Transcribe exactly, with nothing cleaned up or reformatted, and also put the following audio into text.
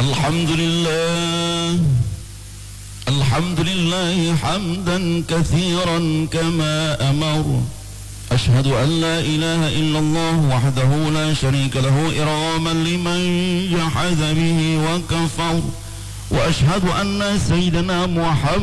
الحمد لله الحمد لله حمدا كثيرا كما أمر. أشهد أن لا إله إلا الله وحده لا شريك له إرغاما لمن جحد به وكفر. وأشهد أن سيدنا محمد